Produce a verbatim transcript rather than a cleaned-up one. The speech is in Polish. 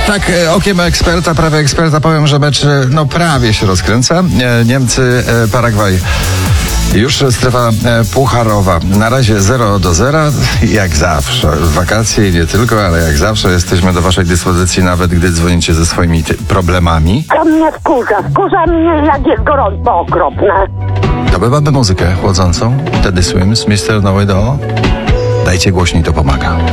Tak, e, okiem eksperta, prawie eksperta powiem, że mecz e, no prawie się rozkręca. E, Niemcy, e, Paragwaj. Już strefa e, pucharowa. Na razie zero do zera, jak zawsze. Wakacje i nie tylko, ale jak zawsze jesteśmy do waszej dyspozycji, nawet gdy dzwonicie ze swoimi ty- problemami. To mnie wkurza. Wkurza mnie, jak jest gorąco okropne. To by mamy muzykę chłodzącą. Teddy Swims, mister No Way Do. Dajcie głośniej, to pomaga.